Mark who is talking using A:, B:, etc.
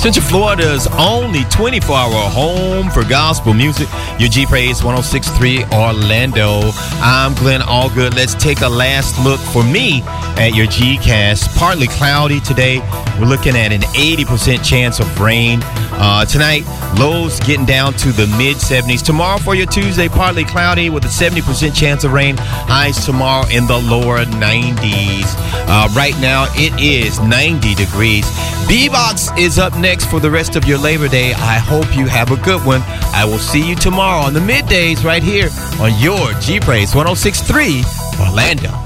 A: Central Florida's only 24-hour home for gospel music. Your G Praise 106.3 Orlando. I'm Glenn Allgood. Let's take a last look for me at your G-Cast. Partly cloudy today. We're looking at an 80% chance of rain. Tonight, lows getting down to the mid-70s. Tomorrow for your Tuesday, partly cloudy with a 70% chance of rain. Highs tomorrow in the lower 90s. Right now, it is 90 degrees. B-Box is up next for the rest of your Labor Day. I hope you have a good one. I will see you tomorrow on the middays right here on your G Praise 106.3 Orlando.